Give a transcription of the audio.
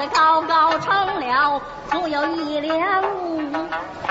的高高成了足有1两，